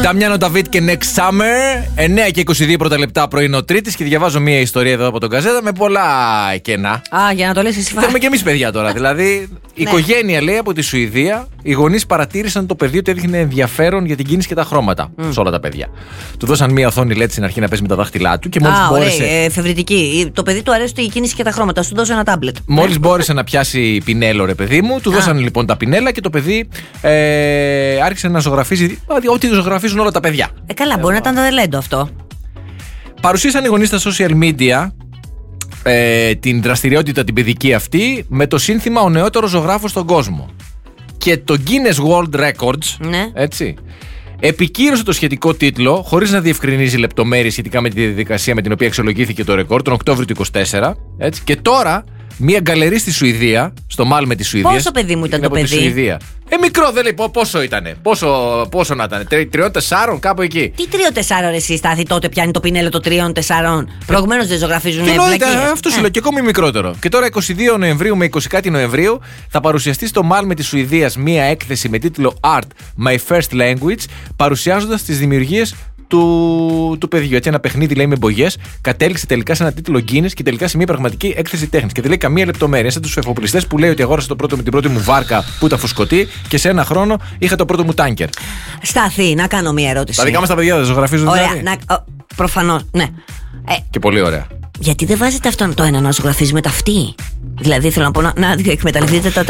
Νταμιάνο Νταβίτ και Next Summer. 9 και 22 πρώτα λεπτά πρωινό Τρίτης και διαβάζω μια ιστορία εδώ από τον Καζέτα με πολλά κενά. Για να το λες εσύ. Θέλουμε και εμείς παιδιά τώρα. Δηλαδή, η οικογένεια λέει από τη Σουηδία, οι γονείς παρατήρησαν το παιδί ότι έδειχνε ενδιαφέρον για την κίνηση και τα χρώματα σε όλα τα παιδιά. Του δώσαν μια οθόνη LED στην αρχή να παίζει με τα δάχτυλά του και μόλις μπόρεσε. Εφευρετική. Το παιδί του αρέσει η κίνηση και τα χρώματα. Σου δώσω ένα τάμπλετ. Μόλις μπόρεσε να πιάσει πινέλο, ρε παιδί μου, του δώσαν λοιπόν τα πινέλα και το παιδί άρχισε να ζωγραφίζει ό,τι ζωγραφίζουν όλα τα παιδιά. Καλά, μπορεί να ήταν ταλέντο αυτό. Παρουσίασαν οι γονείς στα social media την δραστηριότητα την παιδική αυτή με το σύνθημα «Ο νεότερος ζωγράφος στον κόσμο». Και το Guinness World Records, έτσι, επικύρωσε το σχετικό τίτλο χωρίς να διευκρινίζει λεπτομέρειες σχετικά με τη διαδικασία με την οποία αξιολογήθηκε το ρεκόρ τον Οκτώβριο του 2024. Έτσι, και τώρα μια γκαλερί στη Σουηδία, στο Μάλμε της Σουηδίας. Πόσο παιδί μου ήταν το παιδί? Σουηδία. Μικρό, δεν λέει πόσο ήτανε. Πόσο να ήταν, 3-4, κάπου εκεί. Τι 3-4 εσύ, Στάθη, τότε πιάνει το πινέλο το 3-4. Προηγουμένως δεν ζωγραφίζουν βλακίες. Αυτό σου λέω, και ακόμη μικρότερο. Και τώρα 22 Νοεμβρίου με 20 κάτι Νοεμβρίου θα παρουσιαστεί στο Μάλμε της Σουηδίας μία έκθεση με τίτλο Art My First Language, παρουσιάζοντας τις δημιουργίες του παιδιού. Έτσι, ένα παιχνίδι λέει με μπογιές, κατέληξε τελικά σε ένα τίτλο Guinness και τελικά σε μια πραγματική έκθεση τέχνης. Και δεν λέει καμία λεπτομέρεια. Σαν τους εφοπλιστές που λέει ότι αγόρασα την πρώτη μου βάρκα που ήταν φουσκωτή και σε ένα χρόνο είχα το πρώτο μου τάνκερ. Στάθη, να κάνω μια ερώτηση. Τα δικά μας τα παιδιά δεν ζωγραφίζουν? Ωραία, δηλαδή? Προφανώς, ναι. Και πολύ ωραία. Γιατί δεν βάζετε αυτό το ένα να ζωγραφίζει με ταυτί? Δηλαδή θέλω να πω να εκμεταλλευτείτε τα